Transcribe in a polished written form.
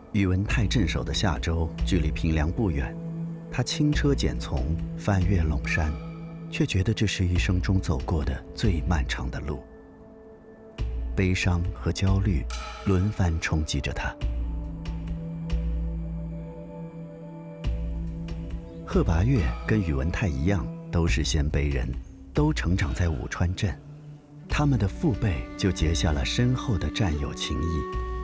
宇文泰镇守的夏州距离平凉不远，他轻车简从，翻越陇山，却觉得这是一生中走过的最漫长的路。悲伤和焦虑轮番冲击着他。贺拔岳跟宇文泰一样，都是鲜卑人，都成长在武川镇，他们的父辈就结下了深厚的战友情谊。